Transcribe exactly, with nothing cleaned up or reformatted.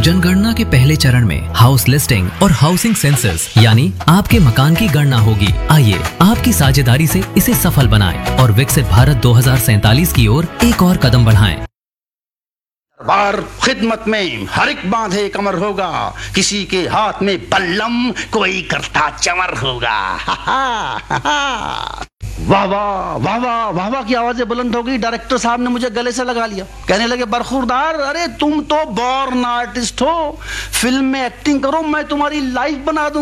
जनगणना के पहले चरण में हाउस लिस्टिंग और हाउसिंग सेंसस यानी आपके मकान की गणना होगी। आइए आपकी साझेदारी से इसे सफल बनाएं और विकसित भारत दो हज़ार सैंतालीस की ओर एक और कदम बढ़ाएं। बार खिदमत में हर एक बांधे कमर होगा, किसी के हाथ में बल्लम कोई करता चमर होगा। वाह वाह वाह वाह वाह वाह की आवाजें बुलंद हो गई। डायरेक्टर साहब ने मुझे गले से लगा लिया, कहने लगे बरखुरदार, अरे तुम तो बॉर्न आर्टिस्ट हो, फिल्म में एक्टिंग करो, मैं तुम्हारी लाइफ बना दूं।